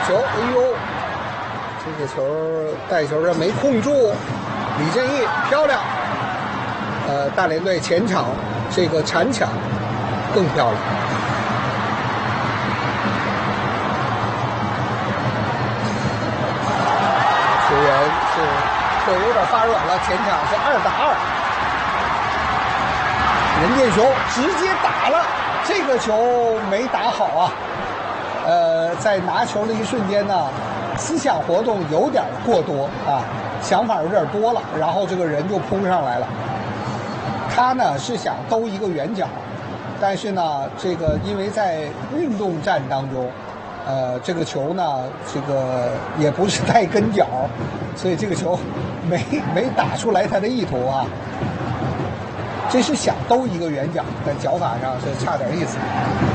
球，哎呦，这个球带球的没控住，李振义漂亮。大连队前场这个铲抢更漂亮。球员是腿有点发软了，前场是2打2。任建雄直接打了，这个球没打好啊。在拿球的一瞬间呢，思想活动有点过多啊，想法有点多了，然后这个人就扑上来了。他呢是想兜一个圆角，但是呢，这个因为在运动战当中，这个球呢，这个也不是带跟脚，所以这个球没打出来他的意图啊。这是想兜一个圆角，但脚法上是差点意思。